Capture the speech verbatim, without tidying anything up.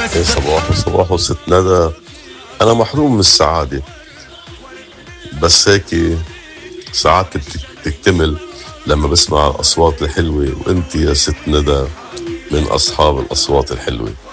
يا صباح صباح ست ندى. أنا محروم من السعادة، بس هيك سعادتي بتك- بتكتمل لما بسمع الأصوات الحلوة، وأنت يا ست ندى من أصحاب الأصوات الحلوة.